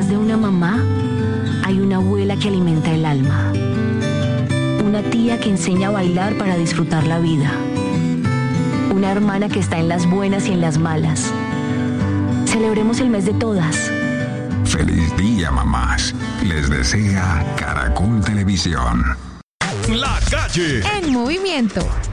Detrás de una mamá hay una abuela que alimenta el alma. Una tía que enseña a bailar para disfrutar la vida. Una hermana que está en las buenas y en las malas. Celebremos el mes de todas. Feliz día, mamás. Les desea Caracol Televisión. La calle en movimiento.